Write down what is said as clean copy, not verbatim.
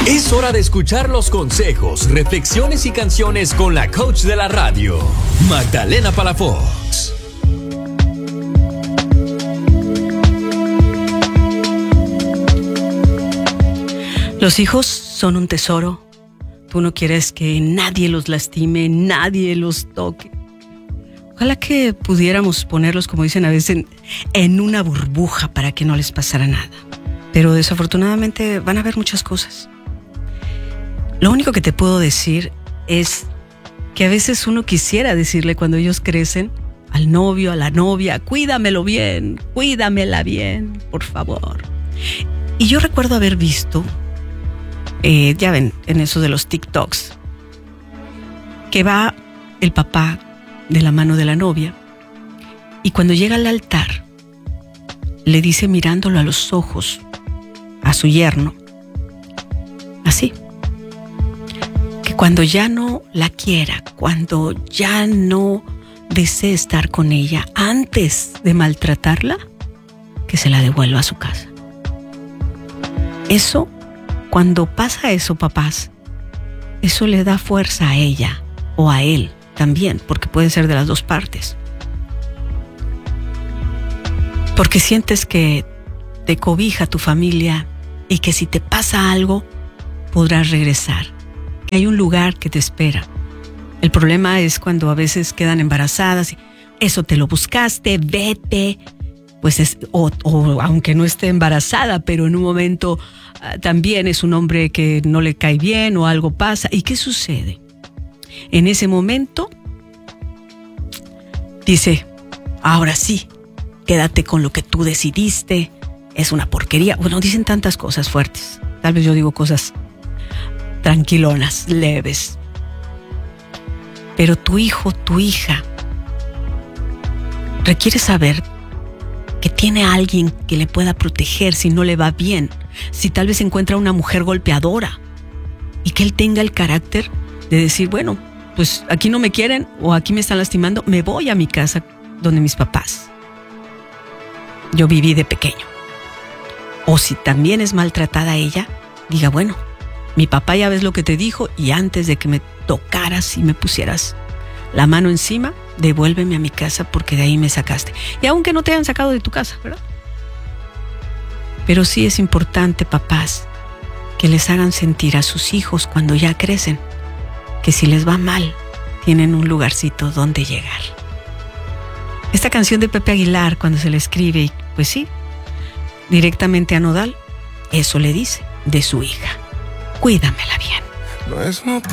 Es hora de escuchar los consejos, reflexiones y canciones con la coach de la radio, Magdalena Palafox. Los hijos son un tesoro. Tú no quieres que nadie los lastime, nadie los toque. Ojalá que pudiéramos ponerlos, como dicen a veces, en una burbuja para que no les pasara nada. Pero desafortunadamente van a haber muchas cosas. Lo único que te puedo decir es que a veces uno quisiera decirle cuando ellos crecen al novio, a la novia, cuídamelo bien, cuídamela bien, por favor. Y yo recuerdo haber visto, ya ven, en eso de los TikToks, que va el papá de la mano de la novia y cuando llega al altar le dice mirándolo a los ojos a su yerno, así, que cuando ya no la quiera, cuando ya no desee estar con ella, antes de maltratarla, que se la devuelva a su casa. Eso, cuando pasa eso, papás, eso le da fuerza a ella o a él también, porque puede ser de las dos partes. Porque sientes que te cobija tu familia y que si te pasa algo, podrás regresar. Que hay un lugar que te espera. El problema es cuando a veces quedan embarazadas y eso te lo buscaste, vete. Pues es, o aunque no esté embarazada, pero en un momento también es un hombre que no le cae bien o algo pasa. ¿Y qué sucede? En ese momento dice, ahora sí, quédate con lo que tú decidiste, es una porquería. Bueno, dicen tantas cosas fuertes. Tal vez yo digo cosas tranquilonas, leves. Pero tu hijo, tu hija, requiere saber que tiene a alguien que le pueda proteger si no le va bien, si tal vez encuentra una mujer golpeadora y que él tenga el carácter de decir, bueno, pues aquí no me quieren o aquí me están lastimando, me voy a mi casa donde mis papás. Yo viví de pequeño. O si también es maltratada ella, diga, bueno, mi papá ya ves lo que te dijo y antes de que me tocaras y me pusieras la mano encima, devuélveme a mi casa porque de ahí me sacaste. Y aunque no te hayan sacado de tu casa, ¿verdad? Pero sí es importante, papás, que les hagan sentir a sus hijos cuando ya crecen que si les va mal, tienen un lugarcito donde llegar. Esta canción de Pepe Aguilar, cuando se le escribe, pues sí, directamente a Nodal, eso le dice de su hija. Cuídamela bien. No es motivo